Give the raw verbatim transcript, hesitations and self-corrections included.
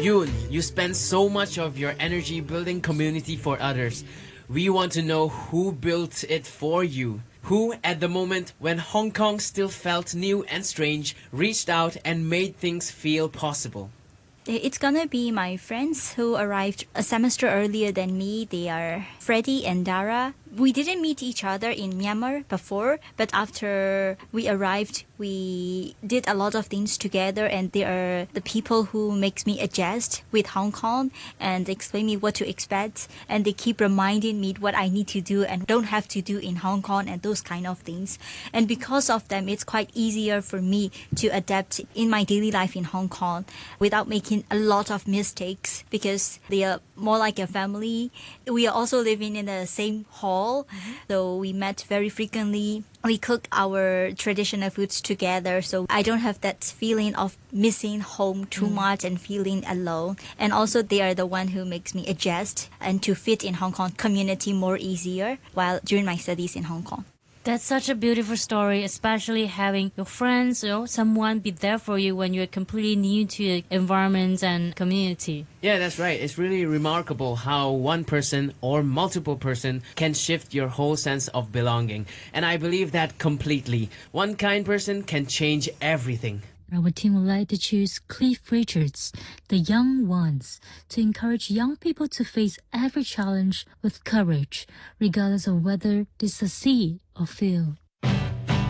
Yoon, you spend so much of your energy building community for others. We want to know who built it for you. Who, at the moment when Hong Kong still felt new and strange, reached out and made things feel possible? It's gonna be my friends who arrived a semester earlier than me. They are Freddie and Dara. We didn't meet each other in Myanmar before, but after we arrived, we did a lot of things together, and they are the people who makes me adjust with Hong Kong and explain me what to expect, and they keep reminding me what I need to do and don't have to do in Hong Kong and those kind of things. And because of them, it's quite easier for me to adapt in my daily life in Hong Kong without making a lot of mistakes, because they are more like a family. We are also living in the same hall, mm-hmm. So we met very frequently. We cook our traditional foods together, so I don't have that feeling of missing home too mm. much and feeling alone. And also they are the one who makes me adjust and to fit in Hong Kong community more easier while during my studies in Hong Kong. That's such a beautiful story, especially having your friends or someone be there for you when you're completely new to the environment and community. Yeah, that's right. It's really remarkable how one person or multiple person can shift your whole sense of belonging. And I believe that completely. One kind person can change everything. Our team would like to choose Cliff Richards, The Young Ones, to encourage young people to face every challenge with courage, regardless of whether they succeed or fail.